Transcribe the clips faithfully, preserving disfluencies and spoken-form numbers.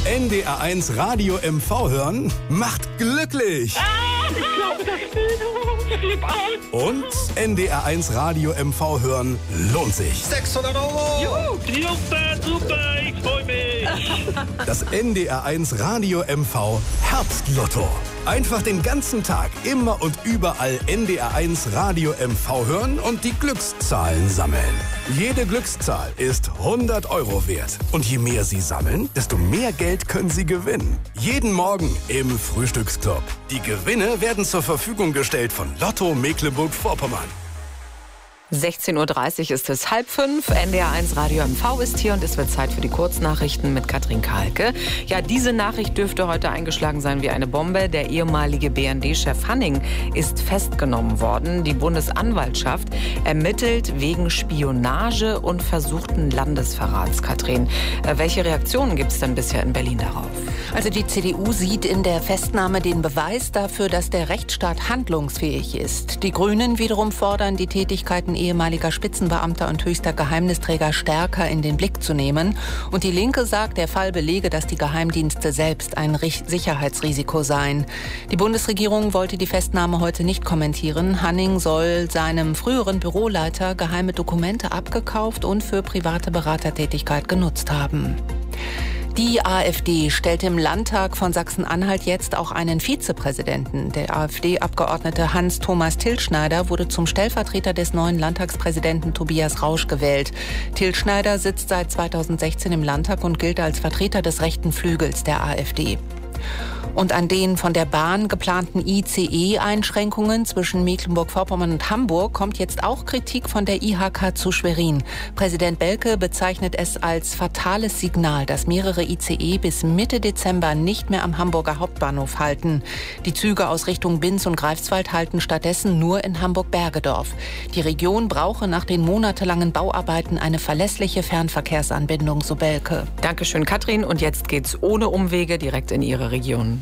N D R eins Radio M V hören macht glücklich. Ah, ich glaube, das Flip out. Und N D R eins Radio M V hören lohnt sich. sechshundert Euro. Juhu. Super, super, ich freue mich. Das N D R eins Radio M V Herbstlotto. Einfach den ganzen Tag, immer und überall N D R eins Radio M V hören und die Glückszahlen sammeln. Jede Glückszahl ist hundert Euro wert. Und je mehr Sie sammeln, desto mehr Geld können Sie gewinnen. Jeden Morgen im Frühstücksclub. Die Gewinne werden zur Verfügung gestellt von Lotto Mecklenburg-Vorpommern. sechzehn Uhr dreißig ist es, halb fünf. N D R eins Radio M V ist hier und es wird Zeit für die Kurznachrichten mit Katrin Kahlke. Ja, diese Nachricht dürfte heute eingeschlagen sein wie eine Bombe. Der ehemalige B N D-Chef Hanning ist festgenommen worden. Die Bundesanwaltschaft ermittelt wegen Spionage und versuchten Landesverrats. Katrin, äh, welche Reaktionen gibt es denn bisher in Berlin darauf? Also die C D U sieht in der Festnahme den Beweis dafür, dass der Rechtsstaat handlungsfähig ist. Die Grünen wiederum fordern, die Tätigkeiten ehemaliger Spitzenbeamter und höchster Geheimnisträger stärker in den Blick zu nehmen. Und die Linke sagt, der Fall belege, dass die Geheimdienste selbst ein Sicherheitsrisiko seien. Die Bundesregierung wollte die Festnahme heute nicht kommentieren. Hanning soll seinem früheren Büroleiter geheime Dokumente abgekauft und für private Beratertätigkeit genutzt haben. Die AfD stellt im Landtag von Sachsen-Anhalt jetzt auch einen Vizepräsidenten. Der AfD-Abgeordnete Hans-Thomas Tilschneider wurde zum Stellvertreter des neuen Landtagspräsidenten Tobias Rausch gewählt. Tilschneider sitzt seit zweitausendsechzehn im Landtag und gilt als Vertreter des rechten Flügels der AfD. Und an den von der Bahn geplanten I C E-Einschränkungen zwischen Mecklenburg-Vorpommern und Hamburg kommt jetzt auch Kritik von der I H K zu Schwerin. Präsident Belke bezeichnet es als fatales Signal, dass mehrere I C E bis Mitte Dezember nicht mehr am Hamburger Hauptbahnhof halten. Die Züge aus Richtung Binz und Greifswald halten stattdessen nur in Hamburg-Bergedorf. Die Region brauche nach den monatelangen Bauarbeiten eine verlässliche Fernverkehrsanbindung, so Belke. Dankeschön, Katrin. Und jetzt geht's ohne Umwege direkt in Ihre Region.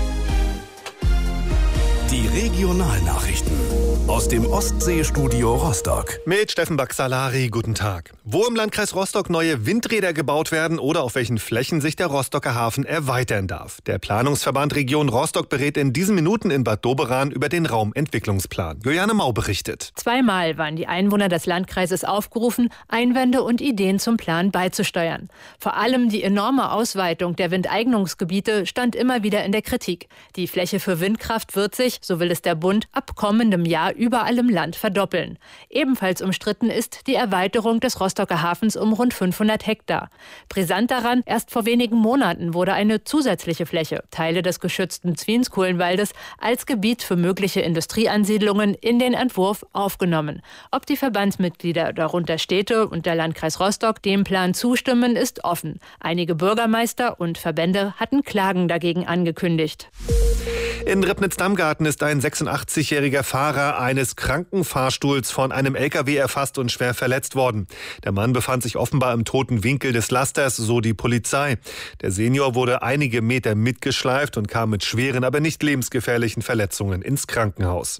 Die Regionalnachrichten aus dem Ostseestudio Rostock. Mit Steffen Baxalari, guten Tag. Wo im Landkreis Rostock neue Windräder gebaut werden oder auf welchen Flächen sich der Rostocker Hafen erweitern darf. Der Planungsverband Region Rostock berät in diesen Minuten in Bad Doberan über den Raumentwicklungsplan. Juliane Mau berichtet. Zweimal waren die Einwohner des Landkreises aufgerufen, Einwände und Ideen zum Plan beizusteuern. Vor allem die enorme Ausweitung der Windeignungsgebiete stand immer wieder in der Kritik. Die Fläche für Windkraft wird sich, so will es der Bund, ab kommendem Jahr überall im Land verdoppeln. Ebenfalls umstritten ist die Erweiterung des Rostocker Hafens um rund fünfhundert Hektar. Brisant daran, erst vor wenigen Monaten wurde eine zusätzliche Fläche, Teile des geschützten Zwienskohlenwaldes, als Gebiet für mögliche Industrieansiedlungen in den Entwurf aufgenommen. Ob die Verbandsmitglieder, darunter Städte und der Landkreis Rostock, dem Plan zustimmen, ist offen. Einige Bürgermeister und Verbände hatten Klagen dagegen angekündigt. In Ribnitz-Damgarten ist ein sechsundachtzig-jähriger Fahrer eines Krankenfahrstuhls von einem L K W erfasst und schwer verletzt worden. Der Mann befand sich offenbar im toten Winkel des Lasters, so die Polizei. Der Senior wurde einige Meter mitgeschleift und kam mit schweren, aber nicht lebensgefährlichen Verletzungen ins Krankenhaus.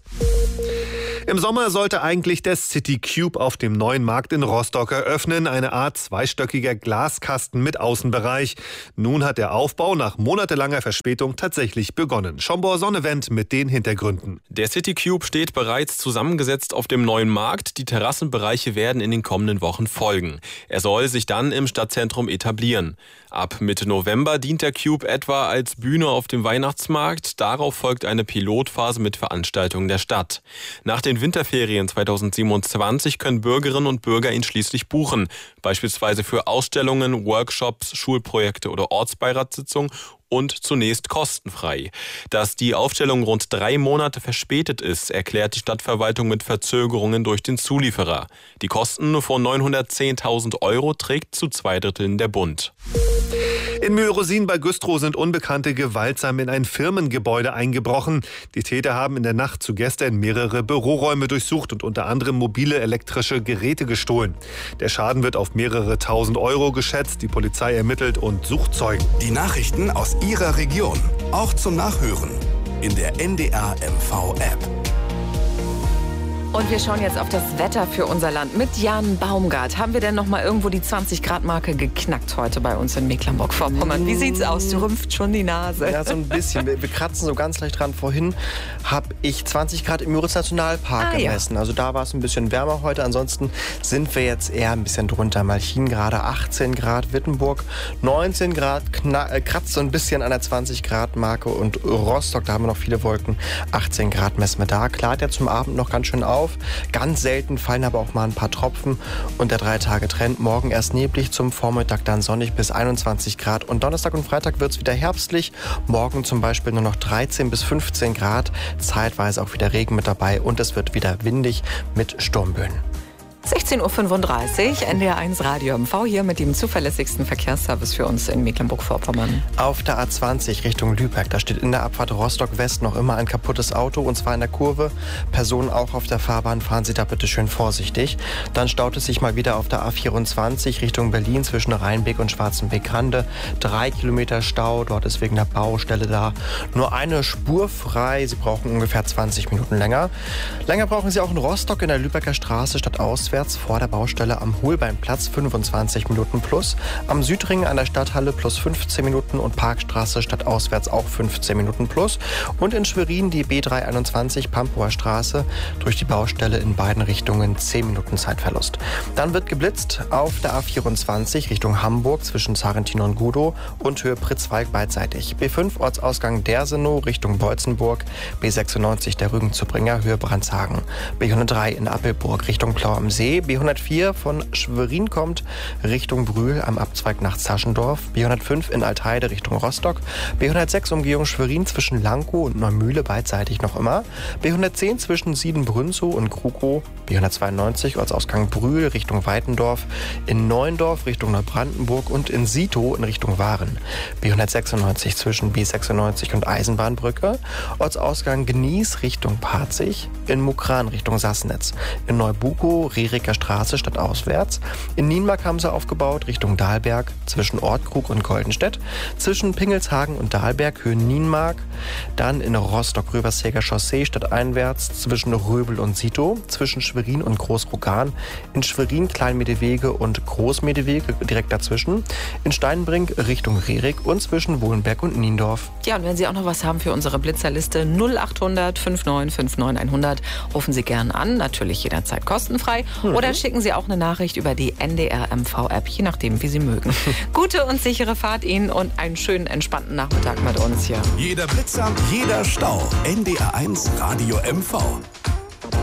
Im Sommer sollte eigentlich der City Cube auf dem neuen Markt in Rostock eröffnen, eine Art zweistöckiger Glaskasten mit Außenbereich. Nun hat der Aufbau nach monatelanger Verspätung tatsächlich begonnen. Schombor Sonnevent mit den Hintergründen. Der City Cube steht bereits zusammengesetzt auf dem neuen Markt. Die Terrassenbereiche werden in den kommenden Wochen folgen. Er soll sich dann im Stadtzentrum etablieren. Ab Mitte November dient der Cube etwa als Bühne auf dem Weihnachtsmarkt. Darauf folgt eine Pilotphase mit Veranstaltungen der Stadt. Nach den Winterferien zweitausendsiebenundzwanzig können Bürgerinnen und Bürger ihn schließlich buchen, beispielsweise für Ausstellungen, Workshops, Schulprojekte oder Ortsbeiratssitzungen und zunächst kostenfrei. Dass die Aufstellung rund drei Monate verspätet ist, erklärt die Stadtverwaltung mit Verzögerungen durch den Zulieferer. Die Kosten von neunhundertzehntausend Euro trägt zu zwei Dritteln der Bund. In Mühlrosin bei Güstrow sind Unbekannte gewaltsam in ein Firmengebäude eingebrochen. Die Täter haben in der Nacht zu gestern mehrere Büroräume durchsucht und unter anderem mobile elektrische Geräte gestohlen. Der Schaden wird auf mehrere tausend Euro geschätzt. Die Polizei ermittelt und sucht Zeugen. Die Nachrichten aus Ihrer Region, auch zum Nachhören in der N D R M V App. Und wir schauen jetzt auf das Wetter für unser Land mit Jan Baumgart. Haben wir denn noch mal irgendwo die zwanzig Grad Marke geknackt heute bei uns in Mecklenburg-Vorpommern? Wie sieht's aus? Du rümpft schon die Nase. Ja, so ein bisschen. Wir, wir kratzen so ganz leicht dran. Vorhin habe ich zwanzig Grad im Müritz Nationalpark ah, gemessen. Ja. Also da war es ein bisschen wärmer heute. Ansonsten sind wir jetzt eher ein bisschen drunter. Malchin gerade achtzehn Grad, Wittenburg neunzehn Grad, kna- äh, kratzt so ein bisschen an der zwanzig Grad Marke. Und Rostock, da haben wir noch viele Wolken, achtzehn Grad messen wir da. Klart ja zum Abend noch ganz schön auf. Ganz selten fallen aber auch mal ein paar Tropfen. Und der Drei-Tage-Trend, morgen erst neblig, zum Vormittag dann sonnig bis einundzwanzig Grad. Und Donnerstag und Freitag wird es wieder herbstlich. Morgen zum Beispiel nur noch dreizehn bis fünfzehn Grad. Zeitweise auch wieder Regen mit dabei. Und es wird wieder windig mit Sturmböen. sechzehn Uhr fünfunddreißig, N D R eins Radio M V hier mit dem zuverlässigsten Verkehrsservice für uns in Mecklenburg-Vorpommern. Auf der A zwanzig Richtung Lübeck, da steht in der Abfahrt Rostock-West noch immer ein kaputtes Auto, und zwar in der Kurve. Personen auch auf der Fahrbahn, fahren Sie da bitte schön vorsichtig. Dann staut es sich mal wieder auf der A vierundzwanzig Richtung Berlin zwischen Rheinbeck und Schwarzenbeck-Rande. Drei Kilometer Stau, dort ist wegen der Baustelle da nur eine Spur frei. Sie brauchen ungefähr zwanzig Minuten länger. Länger brauchen Sie auch in Rostock in der Lübecker Straße statt auswärts vor der Baustelle am Holbeinplatz fünfundzwanzig Minuten plus, am Südring an der Stadthalle plus fünfzehn Minuten und Parkstraße statt auswärts auch fünfzehn Minuten plus, und in Schwerin die B dreihunderteinundzwanzig Pampower Straße durch die Baustelle in beiden Richtungen zehn Minuten Zeitverlust. Dann wird geblitzt auf der A vierundzwanzig Richtung Hamburg zwischen Sarrentin und Gudow und Höhe Pritzwalk beidseitig. B fünf Ortsausgang Dersenow Richtung Beutzenburg, B sechsundneunzig der Rügen-Zubringer Höhe Brandshagen, B hundertdrei in Appelburg Richtung Plau am See, B hundertvier von Schwerin kommt Richtung Brühl am Abzweig nach Zaschendorf, B hundertfünf in Altheide Richtung Rostock, B hundertsechs Umgehung Schwerin zwischen Lankow und Neumühle beidseitig noch immer, B hundertzehn zwischen Siedenbrünzow und Krukow, B hundertzweiundneunzig Ortsausgang Brühl Richtung Weitendorf, in Neuendorf Richtung Neubrandenburg und in Sito in Richtung Waren, B hundertsechsundneunzig zwischen B sechsundneunzig und Eisenbahnbrücke, Ortsausgang Gnies Richtung Parzig, in Mukran Richtung Sassnitz, in Neubukow Rehricker Straße statt auswärts. In Nienmark haben sie aufgebaut Richtung Dahlberg zwischen Ortkrug und Goldenstedt, zwischen Pingelshagen und Dahlberg Höhe Nienmark, dann in Rostock-Röversäger Chaussee statt einwärts zwischen Röbel und Sito, zwischen Schwerin und Großrogan, in Schwerin Kleinmedewege und Großmedewege direkt dazwischen, in Steinbrink Richtung Rehrig und zwischen Wohlenberg und Niendorf. Ja, und wenn Sie auch noch was haben für unsere Blitzerliste, null achthundert neunundfünfzig neunundfünfzig hundert, rufen Sie gern an, natürlich jederzeit kostenfrei. Mhm. Oder schicken Sie auch eine Nachricht über die N D R M V-App, je nachdem, wie Sie mögen. Gute und sichere Fahrt Ihnen und einen schönen, entspannten Nachmittag mit uns hier. Jeder Blitzer, jeder Stau. N D R eins Radio M V.